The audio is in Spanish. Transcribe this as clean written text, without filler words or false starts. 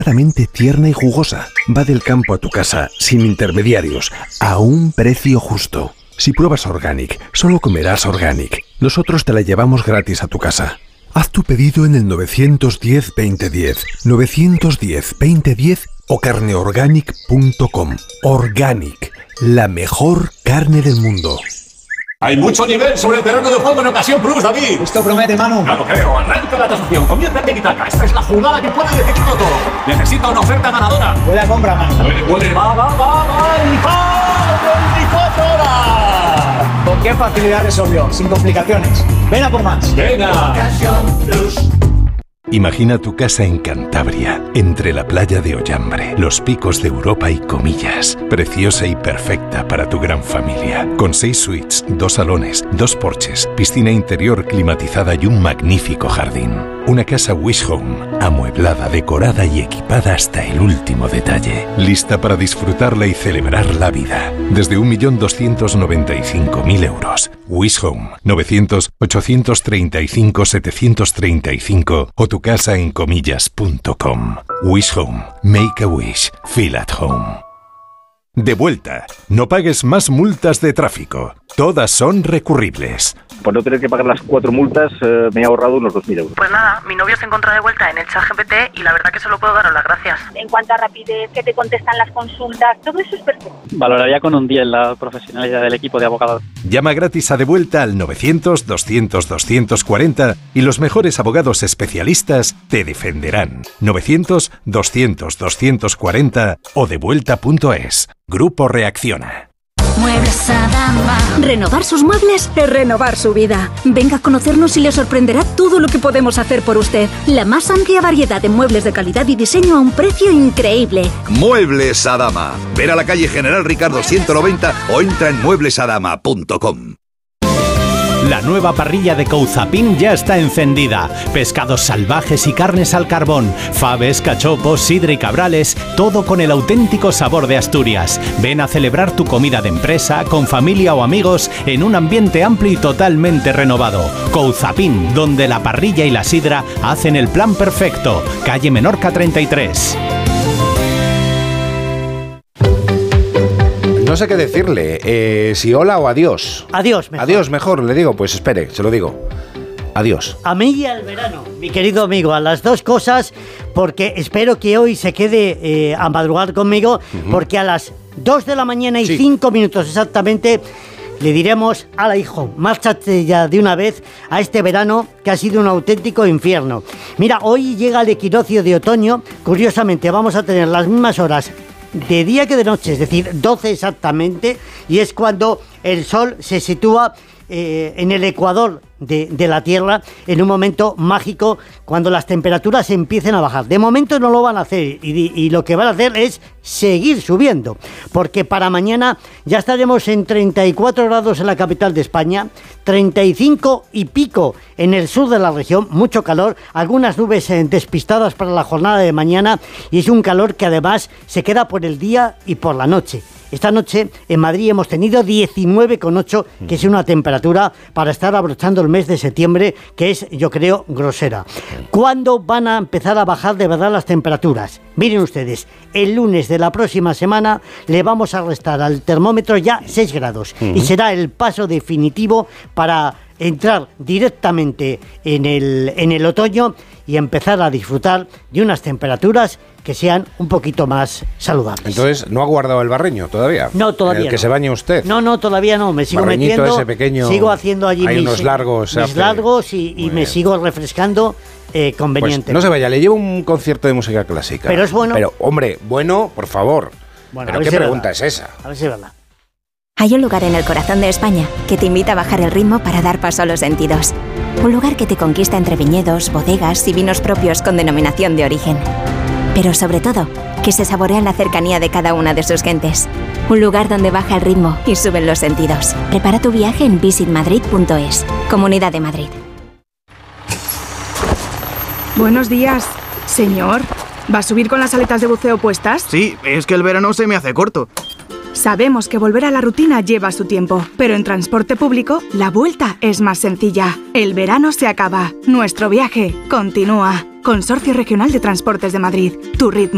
tierna y jugosa. Va del campo a tu casa, sin intermediarios, a un precio justo. Si pruebas Organic, solo comerás Organic. Nosotros te la llevamos gratis a tu casa. Haz tu pedido en el 910-2010, 910-2010 o carneorganic.com. Organic, la mejor carne del mundo. Hay mucho nivel sobre el terreno de juego en Ocasión Plus, David. Esto promete, Manu. Ya lo creo. Arranca la tasación. Comienza el tiki-taka. Esta es la jugada que puede decidirlo todo. Necesita una oferta ganadora. Buena compra, Manu. Puede. Va. ¡El 24 horas! ¿Con qué facilidad resolvió? Sin complicaciones. Ven a por más. Venga. Ocasión Plus. Imagina tu casa en Cantabria, entre la playa de Ollambre, los picos de Europa y Comillas. Preciosa y perfecta para tu gran familia. Con 6 suites, 2 salones, 2 porches, piscina interior climatizada y un magnífico jardín. Una casa Wish Home, amueblada, decorada y equipada hasta el último detalle. Lista para disfrutarla y celebrar la vida. Desde 1.295.000 euros. Wish Home, 900-835-735 o tu casa en comillas.com. Wish Home. Make a wish. Feel at home. De vuelta. No pagues más multas de tráfico. Todas son recurribles. Por no tener que pagar las 4 multas, me he ahorrado unos 2.000 euros. Pues nada, mi novio se encuentra de vuelta en el ChatGPT y la verdad que solo puedo daros las gracias. En cuanto a rapidez, que te contestan las consultas, todo eso es perfecto. Valoraría con un 10 la profesionalidad del equipo de abogados. Llama gratis a De Vuelta al 900-200-240 y los mejores abogados especialistas te defenderán. 900-200-240 o devuelta.es. Grupo Reacciona. Muebles Adama. Renovar sus muebles es renovar su vida. Venga a conocernos y le sorprenderá todo lo que podemos hacer por usted. La más amplia variedad de muebles de calidad y diseño a un precio increíble. Muebles Adama. Ver a la calle General Ricardo 190 o entra en mueblesadama.com. La nueva parrilla de Couzapin ya está encendida. Pescados salvajes y carnes al carbón, faves, cachopos, sidra y cabrales, todo con el auténtico sabor de Asturias. Ven a celebrar tu comida de empresa, con familia o amigos, en un ambiente amplio y totalmente renovado. Couzapin, donde la parrilla y la sidra hacen el plan perfecto. Calle Menorca 33. No sé qué decirle, si hola o adiós. Adiós, mejor. Adiós, mejor, le digo, pues espere, se lo digo. Adiós. A mí y al verano, mi querido amigo, a las dos cosas, porque espero que hoy se quede a madrugar conmigo, porque a las 2 de la mañana y 5 minutos exactamente le diremos: ala, hijo, márchate ya de una vez a este verano que ha sido un auténtico infierno. Mira, hoy llega el equinoccio de otoño, curiosamente vamos a tener las mismas horas de día que de noche, es decir, 12 exactamente, y es cuando el sol se sitúa en el ecuador de la Tierra, en un momento mágico, cuando las temperaturas empiecen a bajar. De momento no lo van a hacer, y lo que van a hacer es seguir subiendo, porque para mañana ya estaremos en 34 grados en la capital de España, 35 y pico en el sur de la región, mucho calor, algunas nubes despistadas para la jornada de mañana, y es un calor que además se queda por el día y por la noche. Esta noche en Madrid hemos tenido 19,8, que es una temperatura para estar abrochando el mes de septiembre, que es, yo creo, grosera. ¿Cuándo van a empezar a bajar de verdad las temperaturas? Miren ustedes, el lunes de la próxima semana le vamos a restar al termómetro ya 6 grados y será el paso definitivo para entrar directamente en el otoño y empezar a disfrutar de unas temperaturas que sean un poquito más saludables. Entonces, ¿no ha guardado el barreño todavía? No, todavía ¿El que no. se bañe usted? No, todavía no. Me sigo Barreñito metiendo, ese pequeño, sigo haciendo allí hay mis unos largos, largos y me sigo refrescando convenientemente. Pues no se vaya, le llevo un concierto de música clásica. Pero es bueno. Pero, hombre, bueno, por favor. Bueno, ¿Pero qué pregunta es esa? A ver si es verdad. Hay un lugar en el corazón de España que te invita a bajar el ritmo para dar paso a los sentidos. Un lugar que te conquista entre viñedos, bodegas y vinos propios con denominación de origen. Pero sobre todo, que se saborea en la cercanía de cada una de sus gentes. Un lugar donde baja el ritmo y suben los sentidos. Prepara tu viaje en visitmadrid.es. Comunidad de Madrid. Buenos días, señor. ¿Va a subir con las aletas de buceo puestas? Sí, es que el verano se me hace corto. Sabemos que volver a la rutina lleva su tiempo, pero en transporte público la vuelta es más sencilla. El verano se acaba, nuestro viaje continúa. Consorcio Regional de Transportes de Madrid, tu ritmo.